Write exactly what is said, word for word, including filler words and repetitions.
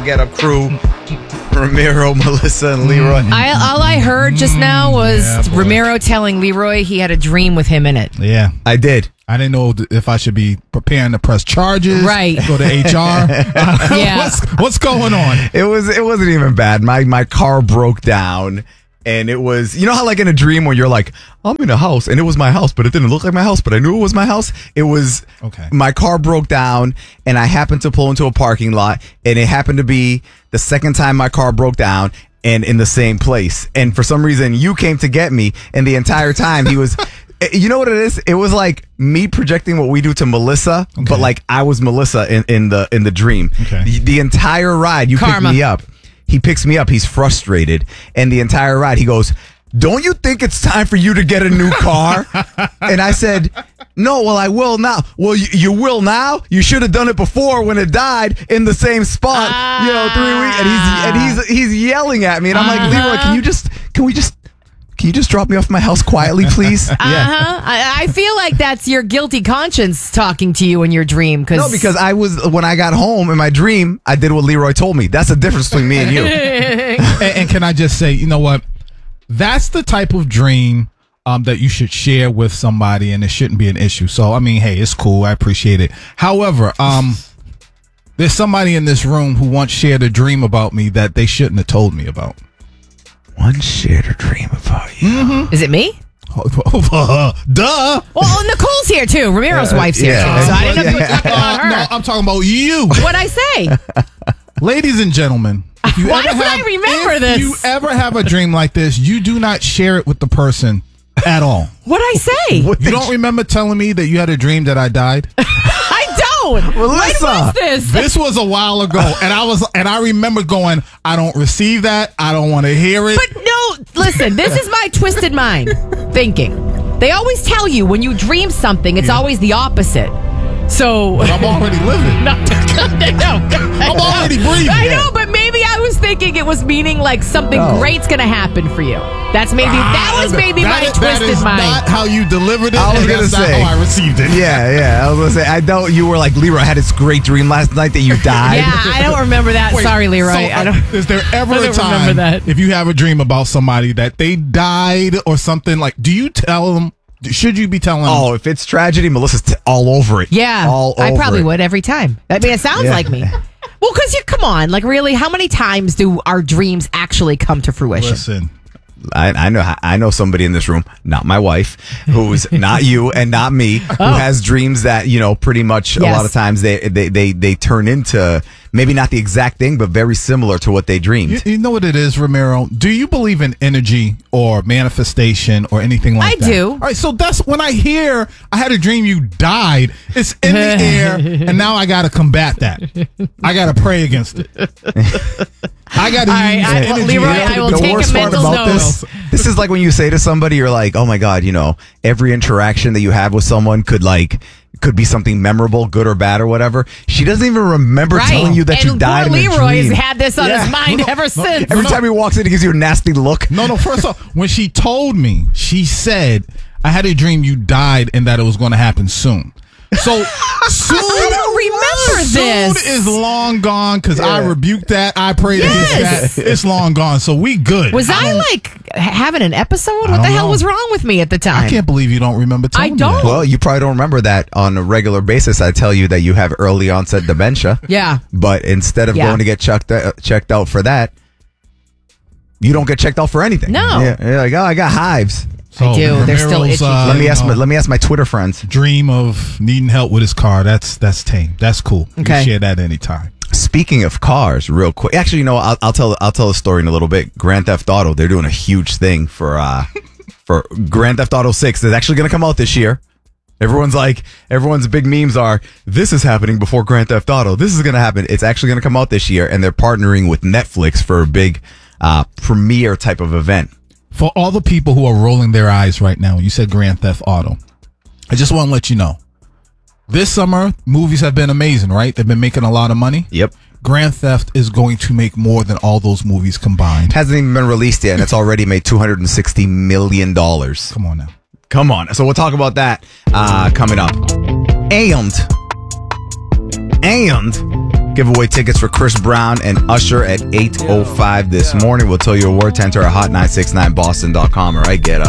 I get a crew. Ramiro, Melissa, and Leroy. I, all I heard just now was Yeah, boy. Ramiro telling Leroy he had a dream with him in it. Yeah. I did. I didn't know if I should be preparing to press charges. Right. Go to H R. Yeah. what's, what's going on? It was. It wasn't even bad. My my car broke down, and it was. You know how like in a dream when you're like, I'm in a house, and it was my house, but it didn't look like my house, but I knew it was my house. It was. Okay. My car broke down, and I happened to pull into a parking lot, and it happened to be the second time my car broke down. And in the same place. And for some reason, you came to get me. And the entire time he was, you know what it is? It was like me projecting what we do to Melissa, Okay. but like I was Melissa in, in the in the dream. Okay. The, the entire ride, you Karma. picked me up. He picks me up. He's frustrated. And the entire ride, he goes, don't you think it's time for you to get a new car? And I said, no, well, I will now. Well, you, you will now? You should have done it before when it died in the same spot, Ah. you know, three weeks. And he's and he's he's yelling at me. And I'm like, Uh-huh. Leroy, can you just, can we just, can you just drop me off at my house quietly, please? Uh-huh. I, I feel like that's your guilty conscience talking to you in your dream. Cause No, because I was, when I got home in my dream, I did what Leroy told me. That's the difference between me and you. and, and can I just say, you know what? That's the type of dream um, that you should share with somebody, and it shouldn't be an issue. So, I mean, hey, it's cool. I appreciate it. However, um, there's somebody in this room who once shared a dream about me that they shouldn't have told me about. One shared a dream about you. Mm-hmm. Is it me? Duh. Well, Nicole's here too. Ramiro's wife's here yeah. too. So I didn't know if you were Yeah. talking about Uh, her. no, I'm talking about you. What'd I say? Ladies and gentlemen, if you Why ever would I have, remember if this? you ever have a dream like this, you do not share it with the person at all. What'd I say? What You did don't remember telling me that you had a dream that I died? I don't. Melissa. When was this? This was a while ago, and I was, and I remember going, I don't receive that. I don't want to hear it. But no, listen, this is my twisted mind thinking. They always tell you when you dream something, it's Yeah. always the opposite. So But I'm already living. no, no. I'm already breathing. I know, but maybe I was thinking it was meaning like something No. great's gonna happen for you. That's maybe that was maybe That my is- that twisted is mind. not how you delivered it. I was and gonna that's say. not how I received it. Yeah, yeah. I was gonna say. I know you were like Leroy. I had this great dream last night that you died. Yeah, I don't remember that. Wait, Sorry, Leroy. so, I don't. Is there ever I a don't time remember that. if you have a dream about somebody that they died or something? Like, do you tell them? Should you be telling them? Oh, if it's tragedy, Melissa's t- all over it. Yeah, all over I probably it. would every time. I mean, it sounds Yeah. like me. Well, because you come on, like really, how many times do our dreams actually come to fruition? Listen, I, I know. I know somebody in this room, not my wife, who's not you and not me, who has dreams that you know pretty much a Yes. lot of times they, they they they turn into maybe not the exact thing, but very similar to what they dreamed. you, you know what it is, Ramiro? Do you believe in energy or manifestation or anything like I that? do. All right, so that's when I hear I had a dream you died. It's in the air, and now I got to combat that. I got to pray against it. I got to All right, use I- energy. Leroy, I will the take a worst part mental about note. this, this is like when you say to somebody, you're like, "Oh my god, you know, every interaction that you have with someone could like." Could be something memorable, good or bad or whatever. She doesn't even remember Right. telling you that and you died poor in a Leroy has dream. had this on Yeah. his mind No, no, ever no, since. Every No, no. time he walks in, he gives you a nasty look. No, no. First off, when she told me, she said, "I had a dream you died and that it was going to happen soon." So soon, I don't remember soon this. is long gone because I Yeah. rebuked that. I prayed Yes. against that. It's long gone. So we good. Was I don't- like having an episode? What don't the hell know. was wrong with me at the time? I can't believe you don't remember. I Telling don't. Me that. Well, you probably don't remember that on a regular basis. I tell you that you have early onset dementia. Yeah. But instead of Yeah. going to get checked uh, checked out for that, you don't get checked out for anything. No. Yeah, you're like, oh, I got hives. So I do. They're still Ramiro's, itchy. uh, let me you ask know, my let me ask my Twitter friends. dream of needing help with his car. That's that's tame. That's cool. You Okay. can share that anytime. Speaking of cars, real quick. Actually, you know, I'll, I'll tell I'll tell a story in a little bit. Grand Theft Auto, they're doing a huge thing for uh for Grand Theft Auto six. It's actually going to come out this year. Everyone's like, everyone's big memes are, this is happening before Grand Theft Auto. This is going to happen. It's actually going to come out this year, and they're partnering with Netflix for a big uh, premiere type of event. For all the people who are rolling their eyes right now, you said Grand Theft Auto. I just want to let you know, this summer, movies have been amazing, right? They've been making a lot of money. Yep. Grand Theft is going to make more than all those movies combined. Hasn't even been released yet, and it's already made two hundred sixty million dollars. Come on now. Come on. So we'll talk about that uh, coming up. And, and Give away tickets for Chris Brown and Usher at eight oh five this morning. We'll tell you a word to enter at hot nine six nine boston dot com. All right, get up.